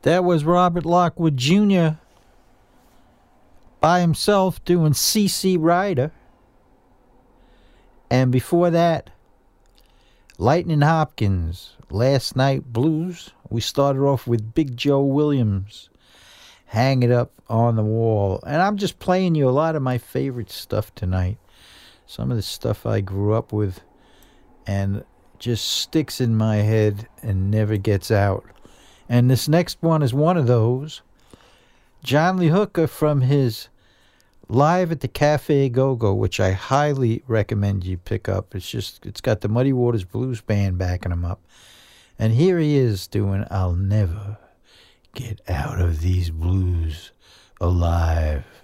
That was Robert Lockwood Jr. by himself doing CC Rider. And before that, Lightning Hopkins, Last Night Blues. We started off with Big Joe Williams, Hang It Up on the Wall. And I'm just playing you a lot of my favorite stuff tonight. Some of the stuff I grew up with and just sticks in my head and never gets out. And this next one is one of those. John Lee Hooker from his Live at the Cafe Go-Go, which I highly recommend you pick up. It's got the Muddy Waters Blues Band backing him up. And here he is doing I'll Never Get Out of These Blues Alive.